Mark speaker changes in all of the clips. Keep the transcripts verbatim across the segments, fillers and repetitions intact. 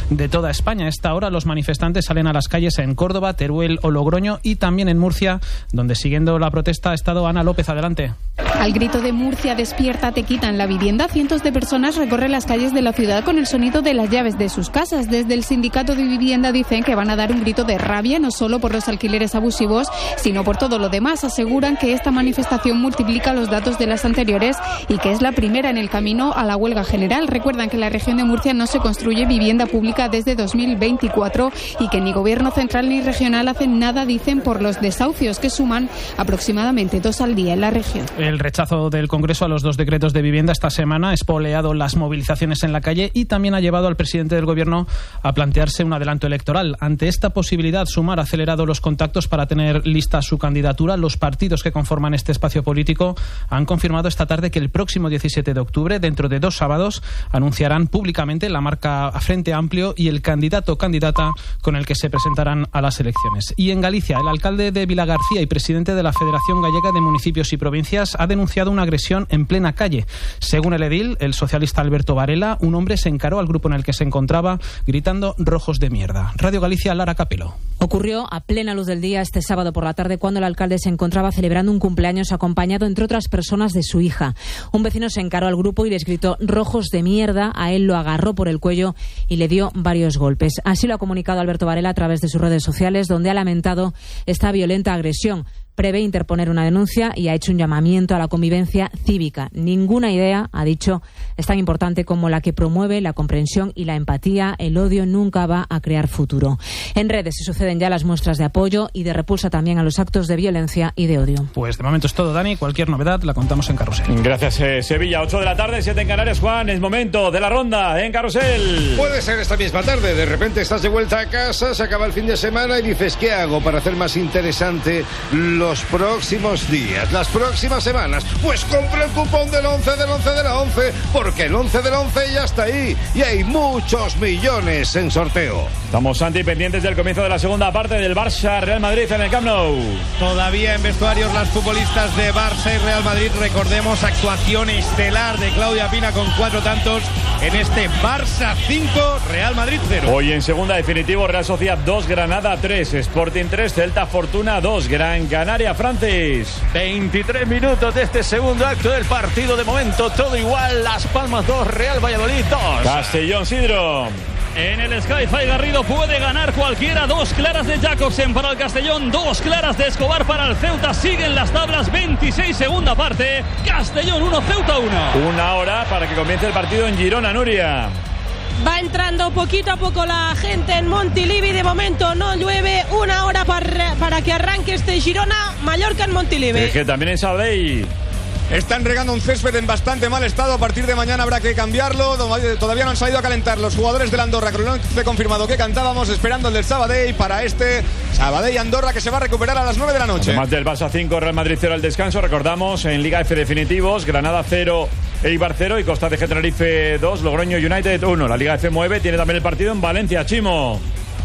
Speaker 1: de toda España. A esta hora los manifestantes salen a las calles en Córdoba, Teruel o Logroño y también en Murcia, donde siguiendo la protesta ha estado Ana López. Adelante.
Speaker 2: Al grito de Murcia, despierta, te quitan la vivienda, cientos de personas recorren las calles de la ciudad con el sonido de las llaves de sus casas. Desde el sindicato de vivienda dicen que van a dar un grito de rabia, no solo por los alquileres abusivos, sino por todo lo demás. Aseguran que esta manifestación multiplica los datos de las anteriores y que es la primera en el camino a la huelga general. Recuerdan que en la región de Murcia no se construye vivienda pública desde dos mil veinticuatro y que ni gobierno central ni regional hacen nada, dicen, por los desahucios, que suman aproximadamente dos al día en la región.
Speaker 1: El rechazo del Congreso a los dos decretos de vivienda esta semana ha espoleado las movilizaciones en la calle y también ha llevado al presidente del Gobierno a plantearse un adelanto electoral. Ante esta posibilidad, Sumar ha acelerado los contactos para tener lista su candidatura. Los partidos que conforman este espacio político han confirmado esta tarde que el próximo diecisiete de octubre, dentro de dos sábados, anunciarán públicamente la marca a Frente Amplio y el candidato o candidata con el que se presentarán a las elecciones. Y en Galicia, el alcalde de Vilagarcía y presidente de la Federación Gallega de Municipios y Provincias ha denunciado una agresión en plena calle. Según el edil, el socialista Alberto Varela, un hombre se encaró al grupo en el que se encontraba gritando "rojos de mierda". Radio Galicia, Lara Capelo.
Speaker 3: Ocurrió a plena luz del día este sábado por la tarde, cuando el alcalde se encontraba celebrando un cumpleaños acompañado, entre otras personas, de su hija. Un vecino se encaró al grupo y les gritó "rojos de mierda". A él lo agarró por el cuello y le dio varios golpes. Así lo ha comunicado Alberto Varela a través de sus redes sociales, donde ha lamentado esta violenta agresión. Prevé interponer una denuncia y ha hecho un llamamiento a la convivencia cívica. Ninguna idea, ha dicho, es tan importante como la que promueve la comprensión y la empatía. El odio nunca va a crear futuro. En redes se suceden ya las muestras de apoyo y de repulsa también a los actos de violencia y de odio.
Speaker 1: Pues de momento es todo, Dani. Cualquier novedad la contamos en Carrusel.
Speaker 4: Gracias, eh, Sevilla. ocho de la tarde, siete en Canarias. Juan, es momento de la ronda en Carrusel.
Speaker 5: Puede ser esta misma tarde. De repente estás de vuelta a casa, se acaba el fin de semana y dices, ¿qué hago para hacer más interesante lo los próximos días, las próximas semanas? Pues compra el cupón del once del once de la once, porque el once del once ya está ahí y hay muchos millones en sorteo.
Speaker 4: Estamos, Santi, pendientes del comienzo de la segunda parte del Barça-Real Madrid en el Camp Nou.
Speaker 6: Todavía en vestuarios las futbolistas de Barça y Real Madrid. Recordemos, actuación estelar de Claudia Pina con cuatro tantos en este Barça cinco, Real Madrid cero.
Speaker 4: Hoy en segunda, definitivo, Real Sociedad dos, Granada tres, Sporting tres, Celta Fortuna dos, Gran Canaria Francis.
Speaker 7: veintitrés minutos de este segundo acto del partido. De momento todo igual. Las Palmas dos, Real Valladolid dos.
Speaker 4: Castellón Sidro.
Speaker 8: En el Sky-Fi, Garrido puede ganar cualquiera. Dos claras de Jacobsen para el Castellón, dos claras de Escobar para el Ceuta. Siguen las tablas, veintiséis segunda parte. Castellón uno, Ceuta uno.
Speaker 4: Una hora para que comience el partido en Girona, Nuria.
Speaker 9: Va entrando poquito a poco la gente en Montilivi. De momento no llueve. Una hora para, para que arranque este Girona Mallorca en Montilivi.
Speaker 4: Es que también en Sabadell
Speaker 6: están regando un césped en bastante mal estado. A partir de mañana habrá que cambiarlo. Todavía no han salido a calentar los jugadores del Andorra. Creo que confirmado que cantábamos, esperando el del Sabadell para este Sabadell-Andorra, que se va a recuperar a las nueve de la noche.
Speaker 4: Además del Barça cinco, Real Madrid cero al descanso. Recordamos, en Liga F definitivos, Granada cero, Eibar cero y Costa de Tenerife dos, Logroño United uno. La Liga F mueve, tiene también el partido en Valencia. Chimo.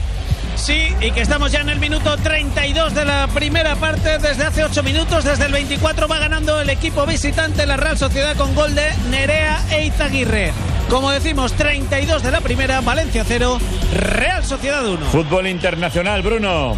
Speaker 8: Sí, y que estamos ya en el minuto treinta y dos de la primera parte. Desde hace ocho minutos, desde el veinticuatro, va ganando el equipo visitante, la Real Sociedad, con gol de Nerea e Izaguirre. Como decimos, treinta y dos de la primera, Valencia cero, Real Sociedad uno.
Speaker 4: Fútbol internacional, Bruno.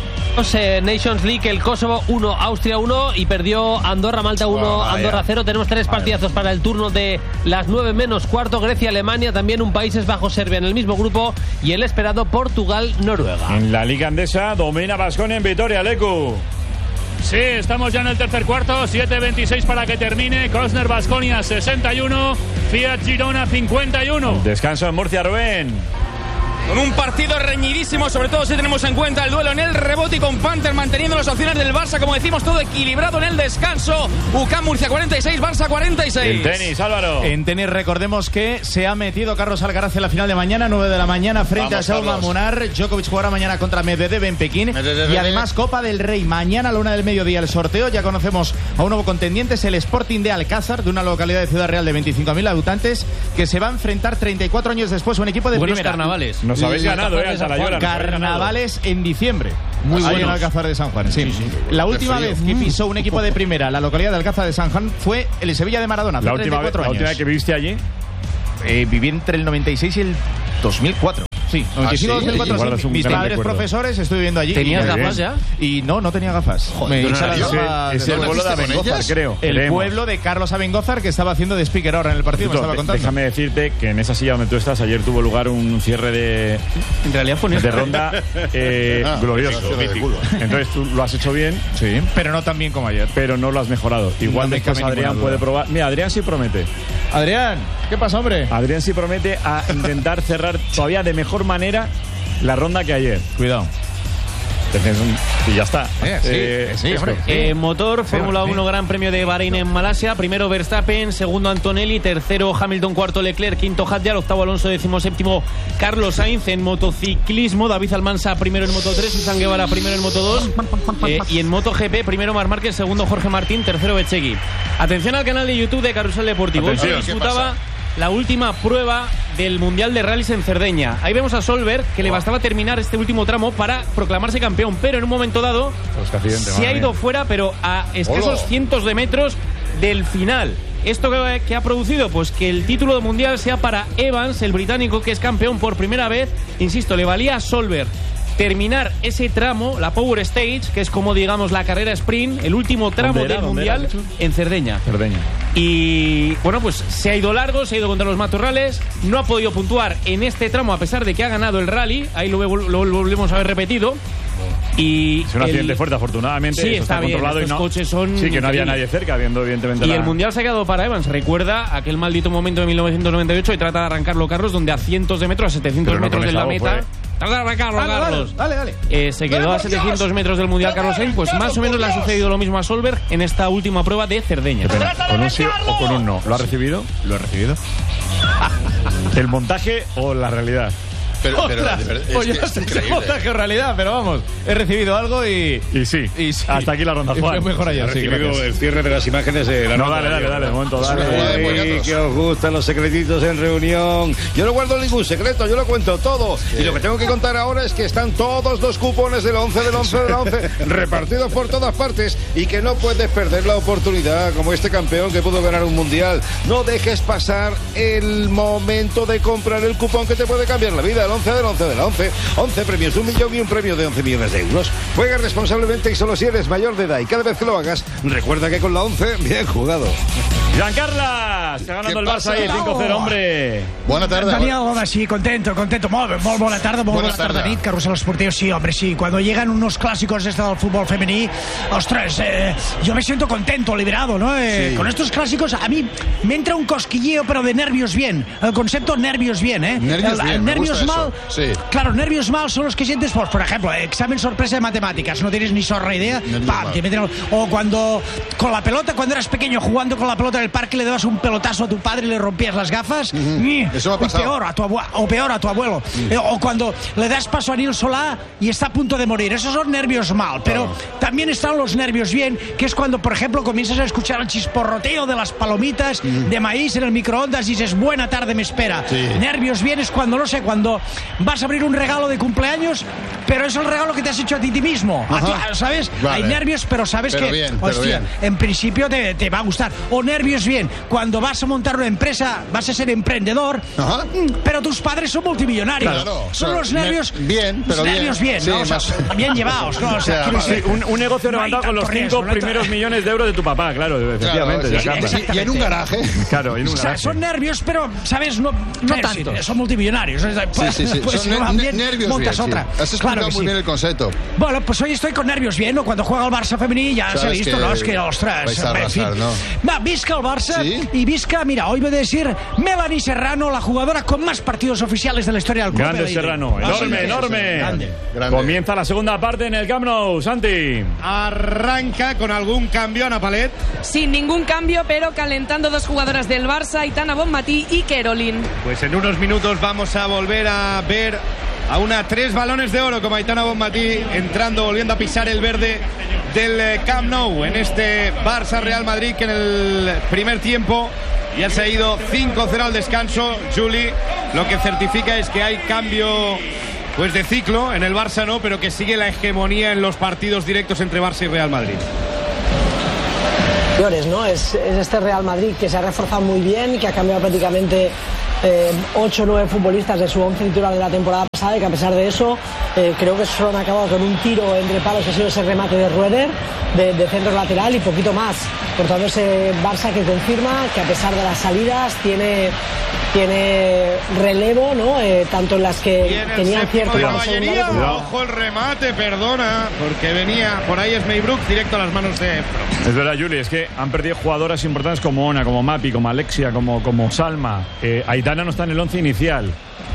Speaker 10: Nations League, el Kosovo uno, Austria uno y perdió Andorra, Malta uno, oh, Andorra cero. Tenemos tres partidazos para el turno de las nueve menos cuarto. Grecia, Alemania, también un Países Bajos, Serbia en el mismo grupo y el esperado Portugal, Noruega.
Speaker 4: En la Liga Andesa domina Baskonia en Vitoria, Leku.
Speaker 8: Sí, estamos ya en el tercer cuarto, siete veintiséis para que termine. Krosner Baskonia sesenta y uno, Fiat Girona cincuenta y uno.
Speaker 4: Descanso en Murcia, Rubén.
Speaker 6: Con un partido reñidísimo, sobre todo si tenemos en cuenta el duelo en el rebote y con Panther manteniendo las opciones del Barça, como decimos, todo equilibrado en el descanso. U C A M Murcia cuarenta y seis, Barça cuarenta y seis.
Speaker 4: En tenis, Álvaro.
Speaker 11: En tenis recordemos que se ha metido Carlos Alcaraz en la final de mañana, nueve de la mañana, frente Vamos, a Jaume Munar. Djokovic jugará mañana contra Medvedev en Pekín. Medvedev. Y además Copa del Rey, mañana a la una del mediodía el sorteo. Ya conocemos a un nuevo contendiente, es el Sporting de Alcázar, de una localidad de Ciudad Real de veinticinco mil habitantes, que se va a enfrentar treinta y cuatro años después a un equipo de
Speaker 10: Buenos
Speaker 11: primera.
Speaker 10: carnavales.
Speaker 4: Nos habéis ganado, eh. Llora,
Speaker 11: Carnavales en diciembre.
Speaker 10: Muy bueno.
Speaker 11: En Alcázar de San Juan. Sí. Sí, sí. La última vez que pisó un equipo de primera la localidad de Alcázar de San Juan fue el Sevilla de Maradona.
Speaker 4: La última, vez, la última vez que viviste allí.
Speaker 11: Eh, viví entre el noventa y seis y el dos mil cuatro. Sí, noventa y cinco dos mil cuatro.
Speaker 4: ¿Ah, sí?
Speaker 11: Sí. Mis padres recuerdo. profesores, estoy viviendo allí.
Speaker 10: ¿Tenías gafas ya?
Speaker 11: Y no, no tenía gafas.
Speaker 10: Joder,
Speaker 11: me
Speaker 10: no,
Speaker 11: las
Speaker 4: ese,
Speaker 11: gafas
Speaker 4: ese es el pueblo de Abengózar, creo.
Speaker 11: El
Speaker 4: Creemos.
Speaker 11: pueblo de Carlos Abengózar, que estaba haciendo de speaker ahora en el partido, me estaba contando.
Speaker 4: Déjame decirte que en esa silla donde tú estás, ayer tuvo lugar un cierre de,
Speaker 10: en realidad fue
Speaker 4: de ronda eh,
Speaker 12: ah,
Speaker 4: glorioso. Entonces tú lo has hecho bien.
Speaker 11: Sí, pero no tan bien como ayer.
Speaker 4: Pero no lo has mejorado. Igual
Speaker 11: no
Speaker 4: después Adrián puede probar. Mira, Adrián sí promete.
Speaker 11: Adrián, ¿qué pasa, hombre?
Speaker 4: Adrián sí promete a intentar cerrar todavía de mejor manera la ronda que ayer.
Speaker 11: Cuidado.
Speaker 4: Y ya está.
Speaker 11: Eh, sí,
Speaker 4: eh,
Speaker 11: sí, hombre.
Speaker 10: Eh, motor,
Speaker 11: Sí,
Speaker 10: Fórmula
Speaker 11: sí.
Speaker 10: uno, Gran Premio de Bahrein en Malasia. Primero Verstappen, segundo Antonelli, tercero Hamilton, cuarto Leclerc, quinto Hadjar, octavo Alonso, décimo séptimo Carlos Sainz. En motociclismo, David Almansa primero en Moto tres, Susan Guevara primero en Moto dos. Eh, y en MotoGP, primero Marc Márquez, segundo Jorge Martín, tercero Becegui. Atención al canal de YouTube de Carrusel Deportivo. Hoy se
Speaker 4: Atención.
Speaker 10: disputaba la última prueba del Mundial de Rallys en Cerdeña. Ahí vemos a Solberg, que le bastaba terminar este último tramo para proclamarse campeón, pero en un momento dado se ha ido fuera, pero a escasos
Speaker 12: Hola.
Speaker 10: cientos de metros del final. ¿Esto que, que ha producido? Pues que el título de mundial sea para Evans, el británico, que es campeón por primera vez. Insisto, le valía a Solberg terminar ese tramo, la Power Stage, que es como digamos la carrera sprint, el último tramo
Speaker 4: ¿Dónde era?
Speaker 10: del
Speaker 4: ¿Dónde era,
Speaker 10: mundial
Speaker 4: de hecho?
Speaker 10: en Cerdeña.
Speaker 4: Cerdeña.
Speaker 10: Y bueno, pues se ha ido largo, se ha ido contra los matorrales, no ha podido puntuar en este tramo a pesar de que ha ganado el rally, ahí lo, lo, lo volvemos a ver repetido. Y
Speaker 4: es un
Speaker 10: el...
Speaker 4: accidente fuerte, afortunadamente.
Speaker 10: Sí,
Speaker 4: eso
Speaker 10: está,
Speaker 4: está
Speaker 10: bien,
Speaker 4: controlado
Speaker 10: estos
Speaker 4: y no.
Speaker 10: coches son
Speaker 4: Sí, que no había
Speaker 10: increíbles.
Speaker 4: nadie cerca, viendo evidentemente
Speaker 10: Y
Speaker 4: la...
Speaker 10: el mundial se ha quedado para Evans. Recuerda aquel maldito momento de mil novecientos noventa y ocho y trata de arrancarlo Carlos, donde a cientos de metros, a setecientos
Speaker 4: Pero no
Speaker 10: metros
Speaker 4: con
Speaker 10: de la
Speaker 4: esa
Speaker 10: meta.
Speaker 4: voz,
Speaker 10: Trata de arrancarlo,
Speaker 11: Dale,
Speaker 10: Carlos.
Speaker 11: dale, dale.
Speaker 10: Eh, se quedó a setecientos metros del mundial Carlos Sainz. Pues más o menos le ha sucedido lo mismo a Solberg en esta última prueba de Cerdeña.
Speaker 4: Qué pena. ¿Con un sí o con un no? ¿Lo ha recibido?
Speaker 11: ¿Lo he recibido?
Speaker 4: ¿El montaje o la realidad?
Speaker 12: Pero, pero
Speaker 11: Ostras,
Speaker 12: de verdad, es,
Speaker 11: pues
Speaker 12: que
Speaker 11: yo
Speaker 12: es
Speaker 11: no sé si
Speaker 12: increíble.
Speaker 11: montaje o realidad, pero vamos, he recibido algo y...
Speaker 4: Y sí.
Speaker 11: Y sí.
Speaker 4: Hasta aquí la ronda,
Speaker 11: Y fue
Speaker 4: Juan.
Speaker 11: mejor ayer,
Speaker 5: Ha
Speaker 11: sí,
Speaker 5: recibido
Speaker 11: gracias.
Speaker 5: el cierre de las imágenes de la
Speaker 4: No,
Speaker 5: nota.
Speaker 4: dale, dale, dale, de momento,
Speaker 12: Es una jugada de
Speaker 4: dale.
Speaker 12: puñetazos.
Speaker 5: Que os gustan los secretitos en reunión. Yo no guardo ningún secreto, yo lo cuento todo. Y lo que tengo que contar ahora es que están todos los cupones del once, del once, del once repartidos por todas partes y que no puedes perder la oportunidad como este campeón que pudo ganar un mundial. No dejes pasar el momento de comprar el cupón que te puede cambiar la vida. El once del once del once. once premios de un millón y un premio de once millones de euros. Juega responsablemente y solo si eres mayor de edad. Y cada vez que lo hagas, recuerda que con la once, bien jugado.
Speaker 4: Giancarla, está ganando
Speaker 12: ¿Qué
Speaker 4: el Barça
Speaker 12: pasa?
Speaker 4: ahí cinco cero, hombre.
Speaker 12: Bona tarda.
Speaker 13: Daniel, home, sí, contento, contento. Molt, bé, molt bona tarda, molt
Speaker 12: Bona
Speaker 13: bona tarda,
Speaker 12: tarda.
Speaker 13: nit, Carrusel Esportivo. Sí, hombre, sí. Cuando llegan unos clásicos este del fútbol femení, ostras, eh, yo me siento contento, liberado, ¿no? Eh,
Speaker 12: Sí.
Speaker 13: Con estos clásicos a mí me entra un cosquilleo, pero de nervios bien. El concepto nervios bien, ¿eh?
Speaker 12: Nervios
Speaker 13: El-
Speaker 12: bien,
Speaker 13: el
Speaker 12: me
Speaker 13: nervios
Speaker 12: gusta
Speaker 13: mal.
Speaker 12: eso, sí.
Speaker 13: Claro, nervios mal son los que sientes, pues, por ejemplo, examen sorpresa de matemáticas, no tienes ni zorra idea,
Speaker 12: Nervios
Speaker 13: pam,
Speaker 12: mal.
Speaker 13: te meten el- o cuando con la pelota, cuando eras pequeño jugando con la pelota en el parque, le dabas un pelotazo a tu padre y le rompías las gafas. Ni-
Speaker 12: Eso me ha pasado.
Speaker 13: y peor a tu abue- o peor a tu abuelo. Eh, o cuando le das paso a Nil Solá y está a punto de morir. Esos son nervios mal, pero también están los nervios bien, que es cuando, por ejemplo, comienzas a escuchar el chisporroteo de las palomitas de maíz en el microondas y dices, buena tarde me espera.
Speaker 12: Sí.
Speaker 13: Nervios bien es cuando, no sé, cuando vas a abrir un regalo de cumpleaños, pero es el regalo que te has hecho a ti mismo. A
Speaker 12: Ajá.
Speaker 13: tu- ¿Sabes?
Speaker 12: Vale.
Speaker 13: Hay nervios, pero sabes
Speaker 12: Pero
Speaker 13: que,
Speaker 12: bien, pero
Speaker 13: hostia,
Speaker 12: bien.
Speaker 13: en principio te, te va a gustar. O nervios bien, cuando vas a montar una empresa, vas a ser emprendedor,
Speaker 12: Ajá.
Speaker 13: mm, pero tus padres son multimillonarios.
Speaker 12: Claro,
Speaker 13: son
Speaker 12: o sea,
Speaker 13: los nervios.
Speaker 12: ne- bien, pero
Speaker 13: los
Speaker 12: bien.
Speaker 13: nervios bien,
Speaker 12: Sí,
Speaker 13: ¿no? O sea,
Speaker 12: más-
Speaker 13: bien llevados, ¿no? O sea,
Speaker 12: O sea,
Speaker 13: quiero
Speaker 4: Sí,
Speaker 13: decir,
Speaker 4: un, un negocio
Speaker 13: no hay
Speaker 4: levantado con los
Speaker 13: tanto
Speaker 4: cinco
Speaker 13: riesgo, no hay
Speaker 4: primeros
Speaker 13: tanto-
Speaker 4: millones de euros de tu papá, claro, efectivamente.
Speaker 12: Claro,
Speaker 4: Giancarla.
Speaker 12: sí, y en un garaje.
Speaker 4: Claro, en un
Speaker 13: o sea,
Speaker 4: garaje.
Speaker 13: son nervios, pero, ¿sabes? No, no
Speaker 10: tanto.
Speaker 13: Son multimillonarios. O sea,
Speaker 12: Sí, sí, sí.
Speaker 13: pues,
Speaker 12: Son
Speaker 13: si no
Speaker 12: ne-
Speaker 13: van
Speaker 12: ne-
Speaker 13: bien,
Speaker 12: nervios
Speaker 13: montas
Speaker 12: bien, sí.
Speaker 13: otra.
Speaker 12: Has explicado
Speaker 13: Claro que
Speaker 12: muy
Speaker 13: sí.
Speaker 12: bien el concepto.
Speaker 13: Bueno, pues hoy estoy con nervios bien, ¿no? Cuando juega el Barça femení ya se ha
Speaker 12: Sabes
Speaker 13: visto,
Speaker 12: que
Speaker 13: ¿no? Es que, ostras,
Speaker 12: vais a
Speaker 13: en fin.
Speaker 12: arrasar, ¿no?
Speaker 13: Va, visca el Barça
Speaker 12: ¿Sí?
Speaker 13: y visca, mira, hoy voy a decir Melanie Serrano, la jugadora con más partidos oficiales de la historia del club.
Speaker 4: Grande
Speaker 13: Pellegrini.
Speaker 4: Serrano,
Speaker 13: Ah, sí,
Speaker 4: enorme,
Speaker 13: sí,
Speaker 4: enorme.
Speaker 13: sí, grande.
Speaker 12: Grande.
Speaker 4: Comienza la segunda parte en el Camp Nou, Santi.
Speaker 6: Arranca con algún cambio, Ana Palet.
Speaker 9: Sin ningún cambio, pero calentando dos jugadoras del Barça, Aitana Bonmatí y Caroline.
Speaker 6: Pues en unos minutos vamos a volver a ver a una tres balones de oro como Aitana Bonmatí entrando, volviendo a pisar el verde del eh, Camp Nou en este Barça Real Madrid, que en el primer tiempo ya se ha ido cinco cero al descanso. Juli, lo que certifica es que hay cambio pues de ciclo en el Barça, no, pero que sigue la hegemonía en los partidos directos entre Barça y Real Madrid.
Speaker 14: ¿no? Es, es este Real Madrid que se ha reforzado muy bien, que ha cambiado prácticamente
Speaker 12: eh, ocho o nueve futbolistas de su once titular de la temporada pasada, y que a pesar de eso eh, creo que solo han acabado con un tiro entre palos, que ha sido ese remate de Rueder de, de centro lateral y poquito más. Por tanto, ese Barça que confirma que a pesar de las salidas tiene, tiene relevo, ¿no? Eh, tanto en las que tenían cierto
Speaker 5: caballería. Ojo el remate, perdona, porque venía por ahí Smeybrook directo a las manos de Pro.
Speaker 4: Es verdad, Juli, es que han perdido jugadoras importantes como Ona, como Mapi, como Alexia, como, como Salma. Eh, Aitana no está en el once inicial.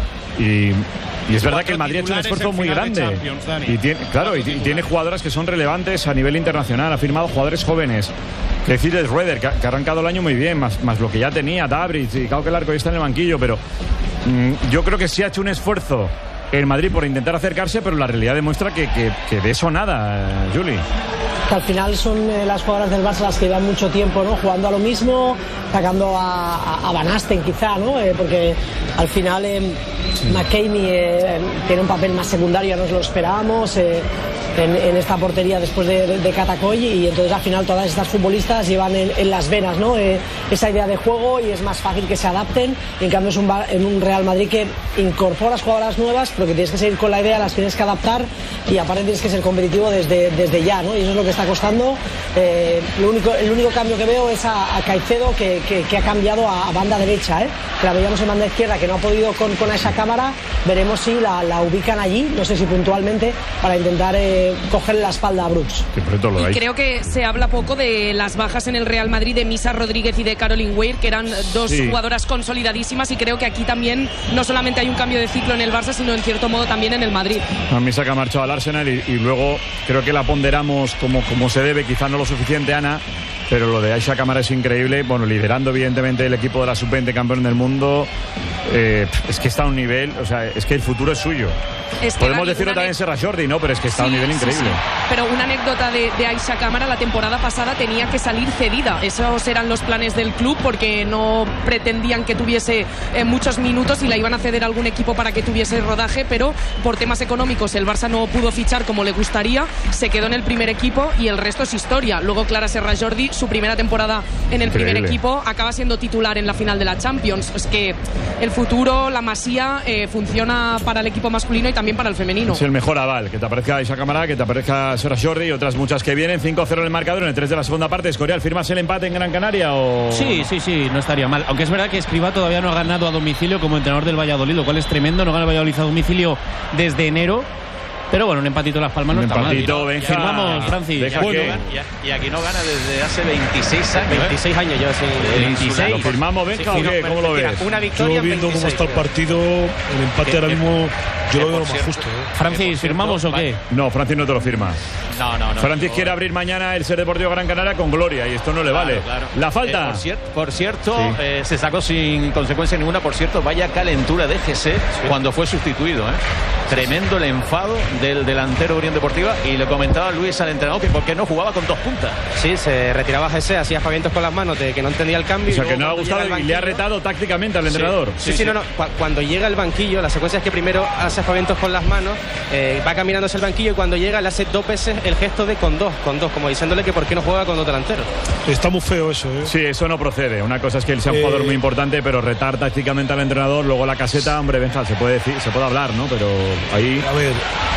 Speaker 4: Y, y es verdad que el Madrid ha hecho un esfuerzo muy grande. Y tiene, claro, y, y tiene jugadoras que son relevantes a nivel internacional. Ha firmado jugadores jóvenes. Que decir de Rueder, que, que ha arrancado el año muy bien, más, más lo que ya tenía, Dabrich, y claro que el arco ya está en el banquillo, pero mmm, yo creo que sí ha hecho un esfuerzo el Madrid por intentar acercarse, pero la realidad demuestra que, que, que de eso nada, Juli.
Speaker 12: Que al final son eh, las jugadoras del Barça las que llevan mucho tiempo, ¿no? Jugando a lo mismo, sacando a, a, a Van Asten quizá, ¿no? Eh, porque al final eh, McKamey eh, tiene un papel más secundario, no nos lo esperábamos eh, en, en esta portería después de, de, de Catacoy, y entonces al final todas estas futbolistas llevan en, en las venas, ¿no? Eh, esa idea de juego, y es más fácil que se adapten. Y en cambio es un, en un Real Madrid que incorporas jugadoras nuevas, pero que tienes que seguir con la idea, las tienes que adaptar, y aparte tienes que ser competitivo desde, desde ya, ¿no? Y eso es lo que está costando. Eh, lo único, el único cambio que veo es a, a Caicedo, que, que, que ha cambiado a, a banda derecha, ¿eh? Que la veíamos en banda izquierda, que no ha podido con, con esa cámara. Veremos si la, la ubican allí, no sé si puntualmente, para intentar eh, cogerle la espalda a Brooks.
Speaker 9: Y creo que se habla poco de las bajas en el Real Madrid de Misa Rodríguez y de Caroline Weir, que eran dos sí. jugadoras consolidadísimas, y creo que aquí también no solamente hay un cambio de ciclo en el Barça, sino en cierto modo también en el Madrid.
Speaker 4: A Misa, que ha marchado al Arsenal, y, y luego creo que la ponderamos como, como se debe, quizás no lo suficiente, Ana, pero lo de Aisha Camara es increíble. Bueno, liderando evidentemente el equipo de la sub veinte, campeón del mundo. Eh, es que está a un nivel, o sea, es que el futuro es suyo. Es que podemos decirlo también Serra Jordi, ¿no? Pero es que está sí, a un nivel increíble. Sí, sí.
Speaker 9: Pero una anécdota de, de Aisha Camara: la temporada pasada tenía que salir cedida. Esos eran los planes del club, porque no pretendían que tuviese eh, muchos minutos y la iban a ceder a algún equipo para que tuviese rodaje, pero por temas económicos el Barça no pudo fichar como le gustaría, se quedó en el primer equipo y el resto es historia. Luego Clara Serra Jordi, su primera temporada en el increíble. primer equipo, acaba siendo titular en la final de la Champions. Es que el futuro, la Masía, eh, funciona para el equipo masculino y también para el femenino.
Speaker 4: Es el mejor aval, que te aparezca Aisha Camara, que te aparezca Serra Jordi y otras muchas que vienen. Cinco cero en el marcador en el tres de la segunda parte. Escorial, ¿firmas el empate en Gran Canaria o...?
Speaker 14: Sí, sí, sí, no estaría mal. Aunque es verdad que Escribá todavía no ha ganado a domicilio como entrenador del Valladolid, lo cual es tremendo. No gana el Valladolid a domicilio desde enero. Pero bueno, un empatito en Las Palmas no
Speaker 4: un
Speaker 14: está
Speaker 4: empatito,
Speaker 14: mal.
Speaker 4: Benja.
Speaker 14: Firmamos, Francis.
Speaker 7: Bueno, y, y aquí no gana desde hace veintiséis años.
Speaker 14: veintiséis años lleva sin
Speaker 4: veintiséis. ¿Lo firmamos, Benja, o qué? ¿Cómo lo ves?
Speaker 15: Una victoria. Yo viendo cómo está el partido, el empate ahora mismo yo lo veo lo más justo. ¿eh?
Speaker 14: Francis, ¿firmamos o qué?
Speaker 4: No, Francis no te lo firma.
Speaker 7: No, no, no.
Speaker 4: Francis no, quiere abrir mañana el Ser Deportivo Gran Canaria con gloria, y esto no le
Speaker 7: claro,
Speaker 4: vale.
Speaker 7: Claro.
Speaker 4: La falta.
Speaker 7: Eh, por, cier por cierto, sí. eh, se sacó sin consecuencia ninguna. Por cierto, vaya calentura de G C sí. cuando fue sustituido. ¿eh? Tremendo el enfado del delantero Unión Deportiva, y le comentaba Luis al entrenador que por qué no jugaba con dos puntas.
Speaker 16: Sí, se retiraba G C, hacía aspavientos con las manos de que no entendía el cambio.
Speaker 4: O sea, que no le ha gustado y banquillo, le ha retado tácticamente al entrenador.
Speaker 16: Sí, sí, sí, sí, no, no. Cuando llega al banquillo, la secuencia es que primero hace aspavientos con las manos, eh, va caminando hacia el banquillo, y cuando llega le hace dos veces el gesto de con dos, con dos, como diciéndole que por qué no juega con dos delanteros.
Speaker 15: Está muy feo eso, ¿eh?
Speaker 4: Sí, eso no procede. Una cosa es que él sea un eh... jugador muy importante, pero retar tácticamente al entrenador, luego la caseta, hombre, Benja, se puede decir, se puede hablar, ¿no? Pero ahí...
Speaker 15: A ver,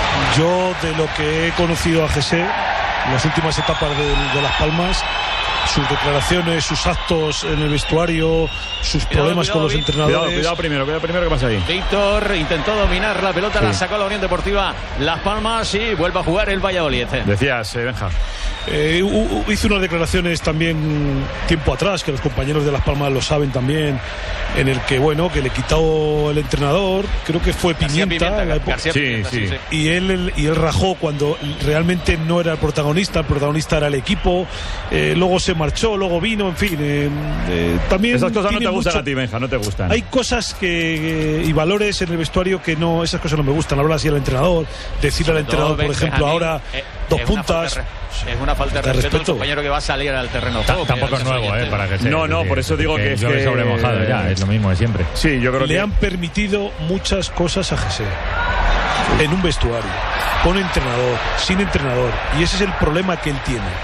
Speaker 15: yo de lo que he conocido a G C en las últimas etapas de, de Las Palmas, sus declaraciones, sus actos en el vestuario, sus cuidado, problemas cuidado, con los
Speaker 4: Víctor.
Speaker 15: entrenadores.
Speaker 4: Cuidado, cuidado primero, cuidado primero, ¿qué pasa ahí?
Speaker 7: Víctor intentó dominar la pelota, sí. la sacó la Unión Deportiva Las Palmas y vuelve a jugar el Valladolid.
Speaker 4: Decías, eh, Benja.
Speaker 15: Eh, hizo unas declaraciones también tiempo atrás, que los compañeros de Las Palmas lo saben también, en el que, bueno, que le quitó el entrenador, creo que fue Pimienta, Pimienta, la García
Speaker 4: sí,
Speaker 15: Pimienta
Speaker 4: sí.
Speaker 15: Sí. Y él y él rajó cuando realmente no era el protagonista, el protagonista era el equipo, eh, luego se marchó, luego vino, en fin, eh, eh, también
Speaker 4: esas cosas no te gustan
Speaker 15: mucho...
Speaker 4: a ti, Benja, no te gustan.
Speaker 15: Hay cosas que, y valores en el vestuario que no, esas cosas no me gustan. Hablar así al entrenador, decirle Sobre al entrenador, todo, por ejemplo, ahora eh, dos puntas.
Speaker 7: Es una falta de, de respeto, respeto al compañero que va a salir al terreno.
Speaker 17: T Tampoco es nuevo, eh, para que sea.
Speaker 4: No, no, por eso digo que es
Speaker 17: que sobre mojado ya, es lo mismo de siempre.
Speaker 4: Sí, yo creo
Speaker 15: Le
Speaker 4: que...
Speaker 15: han permitido muchas cosas a G C en un vestuario, con entrenador, sin entrenador, y ese es el problema que él tiene.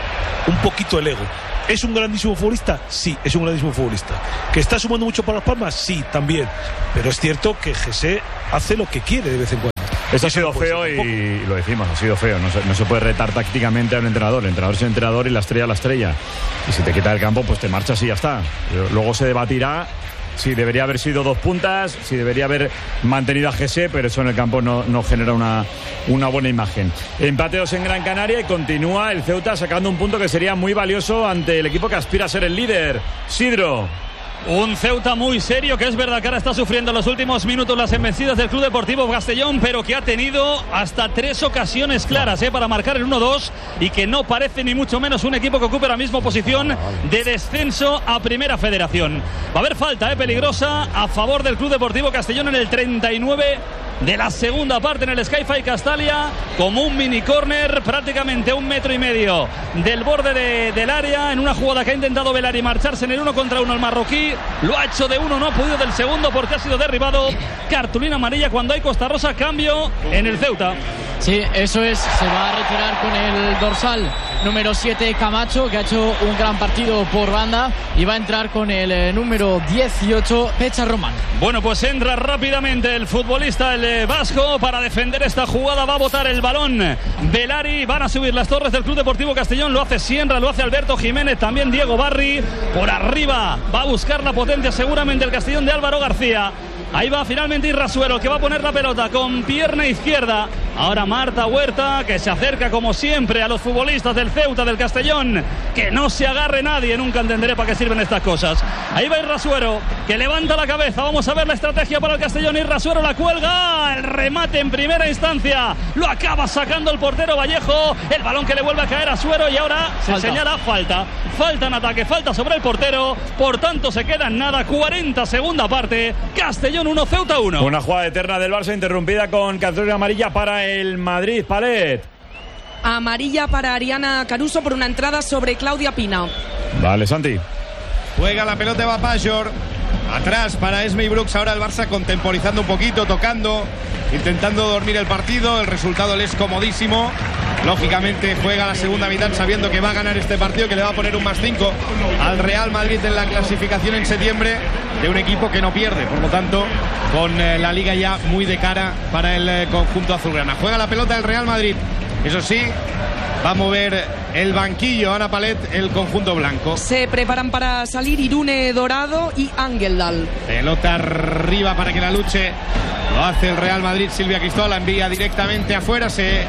Speaker 15: un poquito el ego. ¿Es un grandísimo futbolista? Sí, es un grandísimo futbolista. ¿Que está sumando mucho para Las Palmas? Sí, también. Pero es cierto que José hace lo que quiere de vez en cuando.
Speaker 4: Eso ha sido feo y, y lo decimos, ha sido feo. No se, no se puede retar tácticamente a un entrenador. El entrenador es el entrenador y la estrella la estrella. Y si te quita el campo, pues te marchas y ya está. Luego se debatirá si debería haber sido dos puntas, si debería haber mantenido a José, pero eso en el campo no, no genera una, una buena imagen. Empate dos en Gran Canaria y continúa el Ceuta sacando un punto que sería muy valioso ante el equipo que aspira a ser el líder. Sidro.
Speaker 18: Un Ceuta muy serio, que es verdad que ahora está sufriendo en los últimos minutos las embestidas del Club Deportivo Castellón, pero que ha tenido hasta tres ocasiones claras eh, para marcar el uno dos y que no parece ni mucho menos un equipo que ocupe ahora mismo posición de descenso a Primera Federación. Va a haber falta eh, peligrosa a favor del Club Deportivo Castellón en el treinta y nueve de la segunda parte en el Sky-Fi Castalia, como un mini córner prácticamente a un metro y medio del borde de, del área, en una jugada que ha intentado velar y marcharse en el uno contra uno el marroquí. Lo ha hecho de uno, no ha podido del segundo porque ha sido derribado. Cartulina amarilla cuando hay Costa Rosa, cambio en el Ceuta.
Speaker 19: Sí, eso es, se va a retirar con el dorsal número siete Camacho, que ha hecho un gran partido por banda, y va a entrar con el eh, número dieciocho Pecha Román.
Speaker 18: Bueno, pues entra rápidamente el futbolista, el eh, vasco, para defender esta jugada. Va a botar el balón Velari, van a subir las torres del Club Deportivo Castellón. Lo hace Sienra, lo hace Alberto Jiménez, también Diego Barri. Por arriba va a buscar la potencia seguramente el Castellón de Álvaro García. Ahí va finalmente Irrasuero, que va a poner la pelota con pierna izquierda. Ahora Marta Huerta, que se acerca como siempre a los futbolistas del Ceuta, del Castellón. Que no se agarre nadie, nunca entenderé para qué sirven estas cosas. Ahí va Irrasuero, que levanta la cabeza. Vamos a ver la estrategia para el Castellón. Irrasuero la cuelga, el remate en primera instancia. Lo acaba sacando el portero Vallejo. El balón que le vuelve a caer a Suero y ahora se
Speaker 19: Falta.
Speaker 18: señala falta. Falta en ataque, falta sobre el portero. Por tanto se queda en nada, cuarenta segunda parte. Castellón uno, Ceuta uno.
Speaker 4: Una jugada eterna del Barça interrumpida con cartulina amarilla para el Madrid. Palet.
Speaker 9: Amarilla para Ariana Caruso por una entrada sobre Claudia Pina.
Speaker 4: Vale, Santi.
Speaker 6: Juega la pelota, va Pajor. Atrás para Esme y Brooks. Ahora el Barça contemporizando un poquito, tocando, intentando dormir el partido. El resultado le es comodísimo. Lógicamente juega la segunda mitad sabiendo que va a ganar este partido, que le va a poner un más cinco al Real Madrid en la clasificación en septiembre, de un equipo que no pierde. Por lo tanto, con eh, la liga ya muy de cara para el eh, conjunto azulgrana. Juega la pelota el Real Madrid. Eso sí, va a mover el banquillo Ana Palet, el conjunto blanco.
Speaker 9: Se preparan para salir Irune Dorado y Angeldal.
Speaker 6: Pelota arriba para que la luche. Lo hace el Real Madrid. Silvia Cristóbal la envía directamente afuera. Se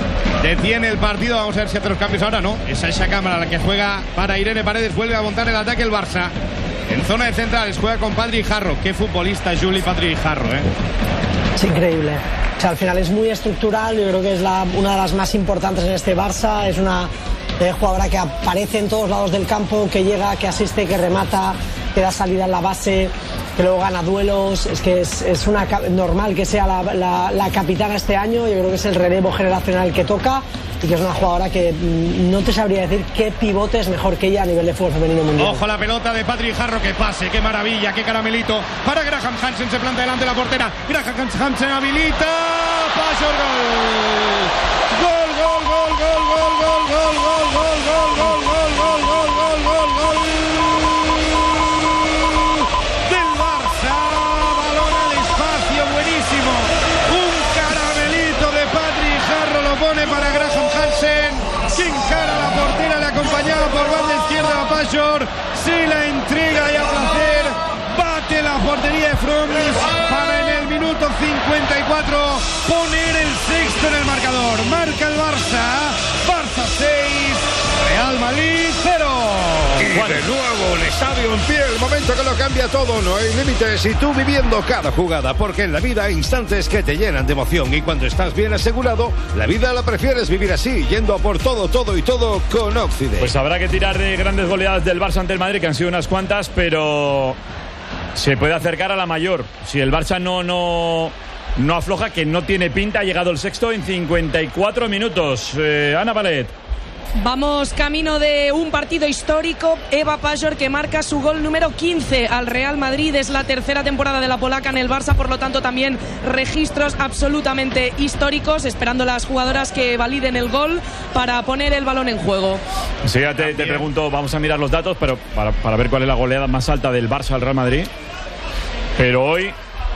Speaker 6: detiene el partido. Vamos a ver si hace los cambios ahora. No, es esa cámara la que juega para Irene Paredes. Vuelve a montar el ataque el Barça. En zona de centrales juega con Patri Jarro. Qué futbolista Juli Patri Jarro, ¿eh?
Speaker 12: Es increíble. O sea, al final es muy estructural. Yo creo que es la, una de las más importantes en este Barça. Es una eh, jugadora que aparece en todos lados del campo, que llega, que asiste, que remata, que da salida en la base, que luego gana duelos. Es que es, es una, normal que sea la, la, la capitana este año. Yo creo que es el relevo generacional que toca, y que es una jugadora que mm, no te sabría decir qué pivote es mejor que ella a nivel de fútbol femenino mundial.
Speaker 6: Ojo la pelota de Patri Jarro, que pase, qué maravilla, qué caramelito para Graham Hansen. Se planta delante de la portera. Graham Hansen habilita. Paso, gol. Gol, gol, gol, gol, gol, gol, gol, gol, gol, gol, gol, gol, gol, gol, gol, gol, gol del Barça. Balón al espacio, buenísimo. Un caramelito de Patri Jarro lo pone para Graham Hansen, que encara la portera, le acompañaba por banda izquierda a Pajor. Se la entrega y a placer. Bate la portería de Froms para en el minuto cincuenta y cuatro poner el sexto en el marcador. Marca el Barça. Barça seis, Real Madrid cero.
Speaker 5: Y de nuevo el estadio en pie, el momento que lo cambia todo. No hay límites y tú viviendo cada jugada, porque en la vida hay instantes que te llenan de emoción, y cuando estás bien asegurado, la vida la prefieres vivir así, yendo a por todo, todo y todo con Occident.
Speaker 4: Pues habrá que tirar de grandes goleadas del Barça ante el Madrid, que han sido unas cuantas, pero se puede acercar a la mayor. Si el Barça no, no, no afloja, que no tiene pinta, ha llegado el sexto en cincuenta y cuatro minutos. Eh, Ana Palet.
Speaker 9: Vamos camino de un partido histórico. Eva Pajor, que marca su gol número quince al Real Madrid. Es la tercera temporada de la polaca en el Barça, por lo tanto también registros absolutamente históricos, esperando las jugadoras que validen el gol para poner el balón en juego.
Speaker 4: Sí, ya te, te pregunto, vamos a mirar los datos, pero para, para ver cuál es la goleada más alta del Barça al Real Madrid. Pero hoy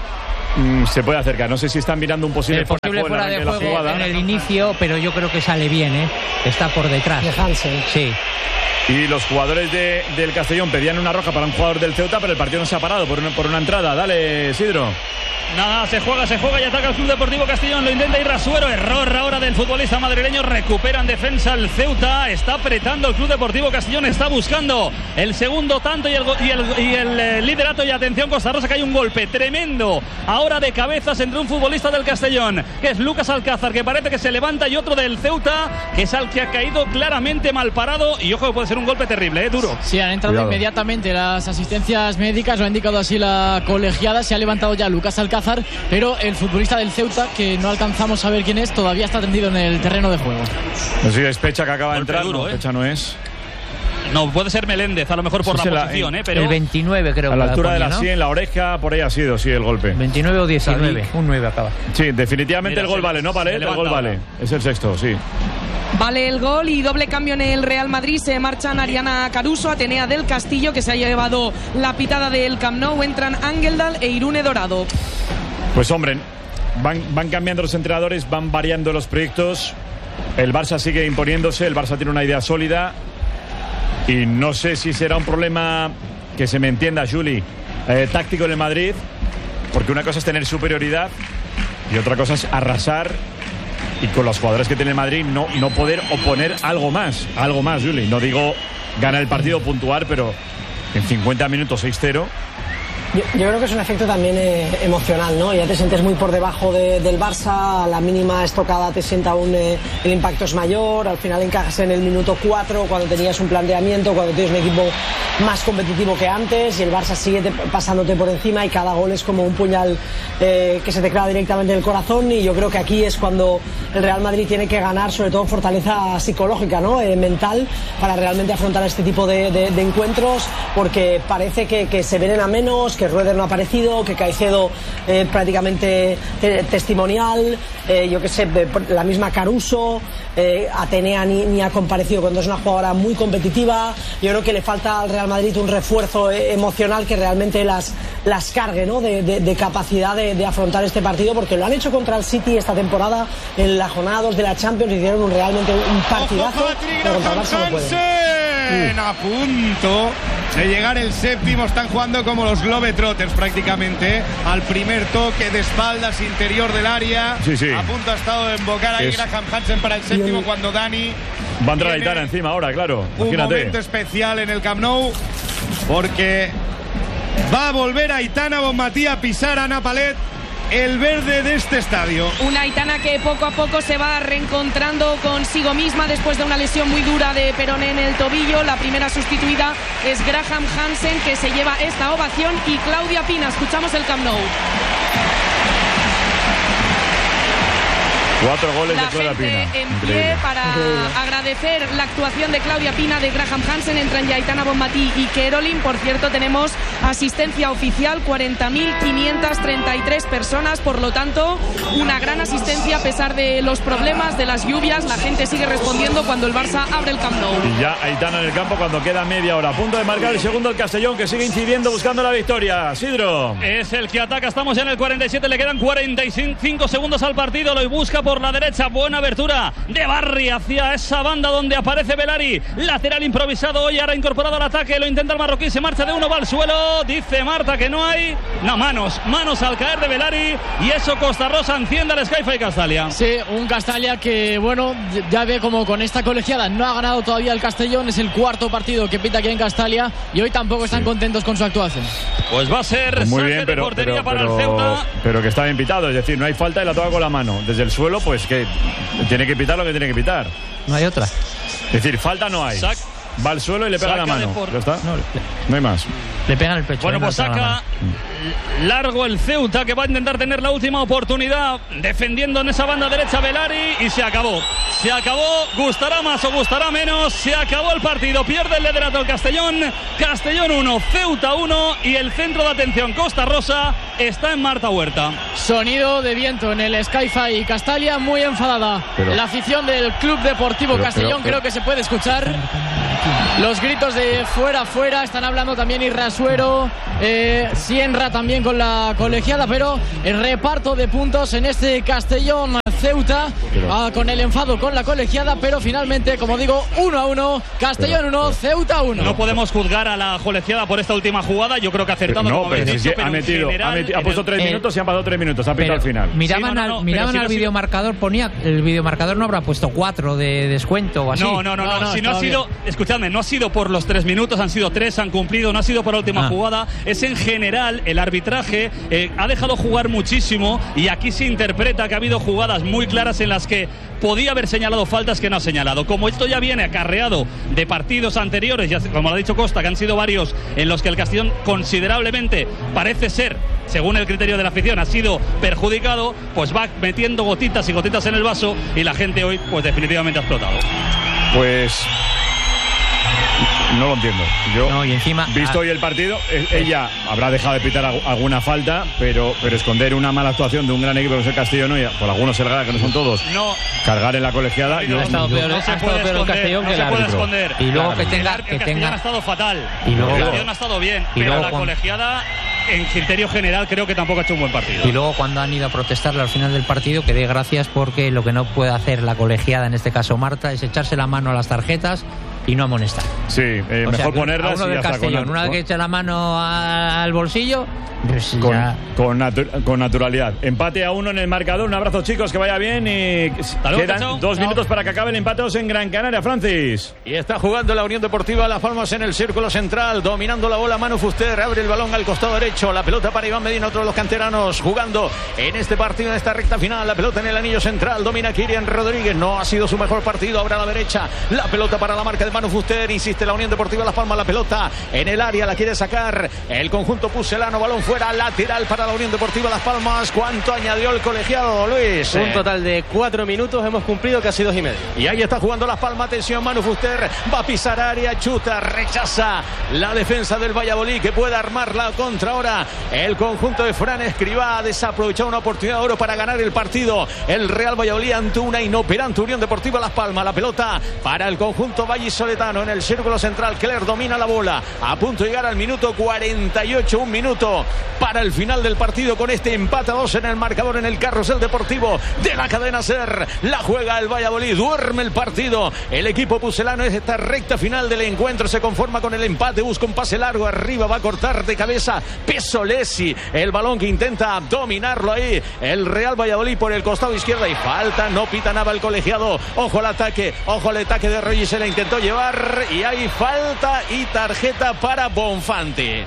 Speaker 4: mm, se puede acercar. No sé si están mirando un posible,
Speaker 20: el posible fuera de juego,
Speaker 4: de juego
Speaker 20: en el inicio, pero yo creo que sale bien, ¿eh? Está por detrás.
Speaker 12: De Hansen.
Speaker 20: Sí.
Speaker 4: Y los jugadores de, del Castellón pedían una roja para un jugador del Ceuta, pero el partido no se ha parado por una, por una entrada. Dale, Isidro.
Speaker 18: Nada, se juega, se juega y ataca el Club Deportivo Castellón. Lo intenta ir Rasuero. Error ahora del futbolista madrileño. Recupera en defensa el Ceuta. Está apretando el Club Deportivo Castellón. Está buscando el segundo tanto y el, y el, y el eh, liderato. Y atención, Costa Rosa, que hay un golpe tremendo ahora de cabezas entre un futbolista del Castellón, que es Lucas Alcázar, que parece que se levanta, y otro del Ceuta, que es al que ha caído claramente mal parado. Y ojo, que puede ser un golpe terrible, ¿eh? Duro.
Speaker 19: Sí, han entrado Cuidado. inmediatamente las asistencias médicas. Lo ha indicado así la colegiada. Se ha levantado ya Lucas Alcázar, pero el futbolista del Ceuta, que no alcanzamos a ver quién es, todavía está tendido en el terreno de juego.
Speaker 4: No sé si es Pecha, que acaba de entrar.
Speaker 18: Duro,
Speaker 4: no,
Speaker 18: ¿eh?
Speaker 4: Pecha no es.
Speaker 18: No, puede ser Meléndez, a lo mejor por sí, la posición,
Speaker 20: la,
Speaker 18: ¿eh? Pero
Speaker 20: el veintinueve, creo.
Speaker 4: A la altura
Speaker 20: ponía,
Speaker 4: de la
Speaker 20: ¿no?
Speaker 4: sien, en la oreja, por ahí ha sido, sí, el golpe.
Speaker 20: veintinueve o diecinueve, un nueve acaba.
Speaker 4: Sí, definitivamente
Speaker 18: Mira,
Speaker 4: el gol
Speaker 18: se,
Speaker 4: vale, ¿no? Vale, el gol vale. Es el sexto, sí.
Speaker 9: Vale el gol y doble cambio en el Real Madrid. Se marchan Ariana Caruso, Atenea del Castillo, que se ha llevado la pitada del Camp Nou. Entran Angeldal e Irune Dorado.
Speaker 4: Pues hombre, van, van cambiando los entrenadores, van variando los proyectos. El Barça sigue imponiéndose, el Barça tiene una idea sólida. Y no sé si será un problema, que se me entienda, Juli, eh, táctico en el Madrid, porque una cosa es tener superioridad y otra cosa es arrasar, y con los jugadores que tiene el Madrid no, no poder oponer algo más, algo más, Juli. No digo ganar el partido, puntuar, pero en cincuenta minutos seis cero.
Speaker 12: Yo, yo creo que es un efecto también eh, emocional, ¿no? Ya te sientes muy por debajo de, del Barça, a la mínima estocada te sienta aún eh, el impacto es mayor, al final encajas en el minuto cuatro cuando tenías un planteamiento, cuando tienes un equipo más competitivo que antes, y el Barça sigue te, pasándote por encima, y cada gol es como un puñal eh, que se te clava directamente en el corazón. Y yo creo que aquí es cuando el Real Madrid tiene que ganar, sobre todo fortaleza psicológica, ¿no? Eh, mental, para realmente afrontar este tipo de, de, de encuentros, porque parece que, que se vienen a menos, que Rueder no ha aparecido, que Caicedo eh, prácticamente te, testimonial, eh, yo que sé, la misma Caruso, eh, Atenea ni, ni ha comparecido cuando es una jugadora muy competitiva. Yo creo que le falta al Real Madrid un refuerzo eh, emocional que realmente las, las cargue, ¿no? de, de, de capacidad de, de afrontar este partido, porque lo han hecho contra el City esta temporada en la jornada dos de la Champions, hicieron un, realmente un partidazo, pero contra el Barça no puede.
Speaker 6: A punto de llegar el séptimo, están jugando como los Globetrotters prácticamente, al primer toque de espaldas interior del área.
Speaker 4: Sí, sí.
Speaker 6: A punto ha estado de embocar ahí es... Graham Hansen para el séptimo, el... cuando Dani
Speaker 4: va a entrar Aitana encima ahora, claro. Imagínate.
Speaker 6: Un momento especial en el Camp Nou, porque va a volver Aitana Bonmatí a pisar a Ana Palet el verde de este estadio.
Speaker 9: Una Aitana que poco a poco se va reencontrando consigo misma después de una lesión muy dura de peroné en el tobillo. La primera sustituida es Graham Hansen, que se lleva esta ovación, y Claudia Pina. Escuchamos el Camp Nou.
Speaker 4: Cuatro goles
Speaker 9: la
Speaker 4: de Claudia
Speaker 9: gente
Speaker 4: Pina.
Speaker 9: En pie Increíble. Para Increíble. agradecer la actuación de Claudia Pina, de Graham Hansen. Entran ya Aitana Bonmatí y Kerolin. Por cierto, tenemos asistencia oficial, cuarenta mil quinientas treinta y tres personas. Por lo tanto, una gran asistencia a pesar de los problemas, de las lluvias. La gente sigue respondiendo cuando el Barça abre el Camp Nou.
Speaker 4: Y ya Aitana en el campo cuando queda media hora. A punto de marcar el segundo el Castellón, que sigue incidiendo buscando la victoria. Sidro.
Speaker 18: Es el que ataca. Estamos ya en el cuarenta y siete. Le quedan cuarenta y cinco segundos al partido. Lo busca por la derecha. Buena abertura de Barry hacia esa banda donde aparece Belari. Lateral improvisado hoy, ahora incorporado al ataque. Lo intenta el marroquí. Se marcha de uno, va al suelo. Dice Marta que no hay. No, manos. Manos al caer de Belari. Y eso Costa Rosa enciende al Skyfy Castalia.
Speaker 19: Sí, un Castalia que, bueno, ya ve como con esta colegiada no ha ganado todavía el Castellón. Es el cuarto partido que pita aquí en Castalia. Y hoy tampoco están sí. contentos con su actuación.
Speaker 18: Pues va a ser
Speaker 4: pues muy
Speaker 18: saque
Speaker 4: bien, pero,
Speaker 18: de portería
Speaker 4: pero,
Speaker 18: para
Speaker 4: pero,
Speaker 18: el Ceuta.
Speaker 4: Pero que está bien pitado. Es decir, no hay falta y la toca con la mano. Desde el suelo, pues que tiene que pitar lo que tiene que pitar.
Speaker 20: No hay otra.
Speaker 4: Es decir, falta no hay.
Speaker 18: Sac.
Speaker 4: Va al suelo y le pega la mano.
Speaker 20: Por...
Speaker 4: ¿Ya está?
Speaker 20: No,
Speaker 4: no hay más.
Speaker 20: Le pega en el pecho.
Speaker 18: Bueno, pues saca largo el Ceuta, que va a intentar tener la última oportunidad defendiendo en esa banda derecha Belari, y se acabó. Se acabó, gustará más o gustará menos, se acabó el partido, pierde el liderato el Castellón. Castellón uno, Ceuta uno, y el centro de atención Costa Rosa está en Marta Huerta.
Speaker 19: Sonido de viento en el Sky-Fi Castalia, muy enfadada.
Speaker 4: Pero,
Speaker 19: la afición del Club Deportivo
Speaker 4: pero,
Speaker 19: Castellón,
Speaker 4: pero, pero,
Speaker 19: creo que se puede escuchar. Los gritos de fuera, fuera, están hablando también Irrasuero, eh, Sienra también con la colegiada, pero el reparto de puntos en este Castellón Ceuta, ah, con el enfado con la colegiada, pero finalmente, como digo, uno a uno, Castellón uno, Ceuta uno.
Speaker 18: No podemos juzgar a la colegiada por esta última jugada, yo creo que ha acertado.
Speaker 4: Pero no,
Speaker 18: como
Speaker 4: pero
Speaker 18: habéis
Speaker 4: es
Speaker 18: dicho,
Speaker 4: que ha
Speaker 18: pero
Speaker 4: metido,
Speaker 18: general,
Speaker 4: ha, metido, ha puesto tres
Speaker 20: el,
Speaker 4: minutos y han pasado tres minutos, ha pitado al final.
Speaker 20: Miraban,
Speaker 18: sí, no, no,
Speaker 20: al,
Speaker 18: no,
Speaker 20: miraban
Speaker 18: si
Speaker 20: al
Speaker 18: no,
Speaker 20: videomarcador, ponía, el videomarcador no habrá puesto cuatro de descuento o así.
Speaker 18: No, no, no, no, no, no si no ha sido, bien. Escuchadme, no ha sido por los tres minutos, han sido tres, han cumplido, no ha sido por la última ah. jugada, es en general el arbitraje, eh, ha dejado jugar muchísimo, y aquí se interpreta que ha habido jugadas muy claras en las que podía haber señalado faltas que no ha señalado. Como esto ya viene acarreado de partidos anteriores, ya, como lo ha dicho Costa, que han sido varios en los que el Castellón considerablemente parece ser, según el criterio de la afición, ha sido perjudicado, pues va metiendo gotitas y gotitas en el vaso, y la gente hoy pues definitivamente ha explotado.
Speaker 4: Pues no lo entiendo. Yo,
Speaker 20: no, y encima,
Speaker 4: visto hoy el partido, ella habrá dejado de pitar alguna falta, pero, pero esconder una mala actuación de un gran equipo que es el Castellón, y por algunos el Gala, que no son todos,
Speaker 18: no.
Speaker 4: cargar en la colegiada.
Speaker 10: No, ha estado peor, no ha estado peor el Castellón que el árbitro.
Speaker 20: Y luego
Speaker 18: claro,
Speaker 20: que tenga,
Speaker 18: el,
Speaker 20: que
Speaker 18: el
Speaker 20: tenga...
Speaker 18: Castellón ha estado fatal.
Speaker 20: Y luego,
Speaker 18: el Castellón ha estado bien,
Speaker 20: y
Speaker 18: pero
Speaker 20: luego,
Speaker 18: la
Speaker 20: cuando...
Speaker 18: colegiada, en criterio general, creo que tampoco ha hecho un buen partido.
Speaker 20: Y luego, cuando han ido a protestarle al final del partido, que dé gracias, porque lo que no puede hacer la colegiada, en este caso Marta, es echarse la mano a las tarjetas y no amonestar.
Speaker 4: Sí, eh, mejor
Speaker 20: sea,
Speaker 4: ponerlas.
Speaker 20: A uno
Speaker 4: y
Speaker 20: del
Speaker 4: hasta
Speaker 20: Castellón,
Speaker 4: con,
Speaker 20: una vez que echa la mano a, al bolsillo, pues
Speaker 4: con,
Speaker 20: ya...
Speaker 4: con, natu con naturalidad. Empate a uno en el marcador. Un abrazo, chicos, que vaya bien. Y
Speaker 18: luego,
Speaker 4: quedan
Speaker 18: chao.
Speaker 4: dos
Speaker 18: Chao.
Speaker 4: minutos para que acabe el empate en Gran Canaria, Francis.
Speaker 7: Y está jugando la Unión Deportiva Las Palmas en el círculo central, dominando la bola Manu Fuster, abre el balón al costado derecho, la pelota para Iván Medina, otro de los canteranos jugando en este partido, en esta recta final, la pelota en el anillo central, domina Kirian Rodríguez, no ha sido su mejor partido, ahora a la derecha, la pelota para la marca de Manu Fuster, insiste la Unión Deportiva Las Palmas, la pelota en el área, la quiere sacar el conjunto pucelano, balón fuera, lateral para la Unión Deportiva Las Palmas. ¿Cuánto añadió el colegiado, Luis?
Speaker 16: Un total de cuatro minutos, hemos cumplido casi dos y medio.
Speaker 7: Y ahí está jugando Las Palmas, atención, Manu Fuster va a pisar área, chuta, rechaza la defensa del Valladolid, que puede armarla contra ahora el conjunto de Fran Escribá, ha desaprovechado una oportunidad de oro para ganar el partido el Real Valladolid ante una inoperante Unión Deportiva Las Palmas. La pelota para el conjunto vallisoletano en el círculo central, Cler domina la bola, a punto de llegar al minuto cuarenta y ocho, un minuto para el final del partido, con este empate a dos en el marcador en el carrusel deportivo de la cadena SER. La juega el Valladolid, duerme el partido el equipo pucelano. Es esta recta final del encuentro, se conforma con el empate, busca un pase largo arriba, va a cortar de cabeza Pesolesi, el balón que intenta dominarlo ahí el Real Valladolid por el costado izquierdo, y falta, no pita nada el colegiado. Ojo al ataque, ojo al ataque de Reyes, se la intentó llevar y hay falta y tarjeta para Bonfanti.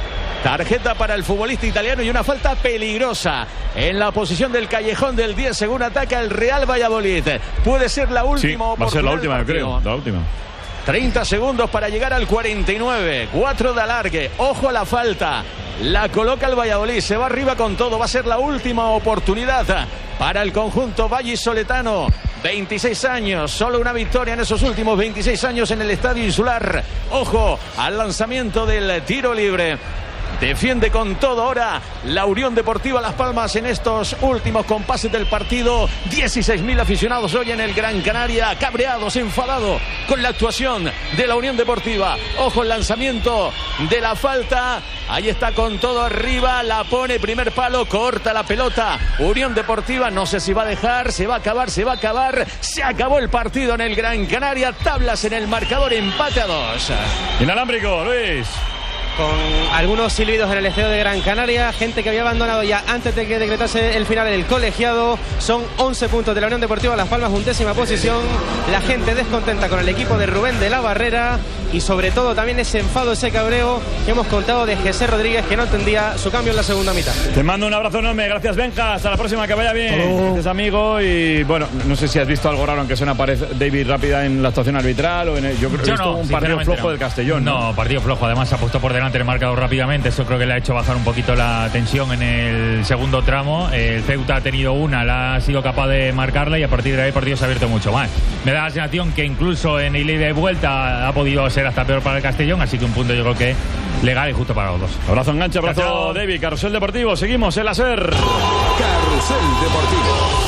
Speaker 7: Tarjeta para el futbolista italiano y una falta peligrosa en la posición del callejón del diez, según ataca el Real Valladolid. Puede ser la última
Speaker 4: sí,
Speaker 7: oportunidad.
Speaker 4: Va a ser la última, creo. La última.
Speaker 7: treinta segundos para llegar al cuarenta y nueve. cuatro de alargue. Ojo a la falta. La coloca el Valladolid. Se va arriba con todo. Va a ser la última oportunidad para el conjunto vallisoletano. veintiséis años. Solo una victoria en esos últimos veintiséis años en el Estadio Insular. Ojo al lanzamiento del tiro libre. Defiende con todo ahora la Unión Deportiva Las Palmas en estos últimos compases del partido. dieciséis mil aficionados hoy en el Gran Canaria, cabreados, enfadados con la actuación de la Unión Deportiva. Ojo el lanzamiento de la falta. Ahí está con todo arriba, la pone, primer palo, corta la pelota. Unión Deportiva, no sé si va a dejar, se va a acabar, se va a acabar. Se acabó el partido en el Gran Canaria. Tablas en el marcador, empate a dos.
Speaker 4: Inalámbrico, Luis.
Speaker 16: Con algunos silbidos en el estadio de Gran Canaria, gente que había abandonado ya antes de que decretase el final del colegiado. Son once puntos de la Unión Deportiva Las Palmas, undécima posición. La gente descontenta con el equipo de Rubén de la Barrera y sobre todo también ese enfado, ese cabreo que hemos contado de José Rodríguez, que no entendía su cambio en la segunda mitad.
Speaker 4: Te mando un abrazo enorme, gracias Benja, hasta la próxima, que vaya bien. Este amigo y bueno, no sé si has visto algo raro, aunque suena pared David rápida en la actuación arbitral o en el, yo creo que he visto
Speaker 17: no,
Speaker 4: un partido flojo
Speaker 17: no.
Speaker 4: del Castellón.
Speaker 17: No,
Speaker 4: ¿no?
Speaker 17: partido flojo, además se apostó por delante a tener marcado rápidamente. Eso creo que le ha hecho bajar un poquito la tensión en el segundo tramo. El Ceuta ha tenido una, la ha sido capaz de marcarla y a partir de ahí el partido se ha abierto mucho más. Me da la sensación que incluso en el ida y vuelta ha podido ser hasta peor para el Castellón, así que un punto yo creo que legal y justo para los dos.
Speaker 4: Abrazo enganche, abrazo David, Carrusel Deportivo. Seguimos en la SER.
Speaker 2: Carrusel Deportivo.